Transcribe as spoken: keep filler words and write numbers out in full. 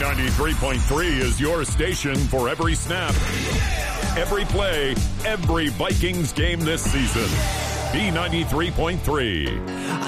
ninety-three point three is your station for every snap, every play, every Vikings game this season. B ninety-three point three.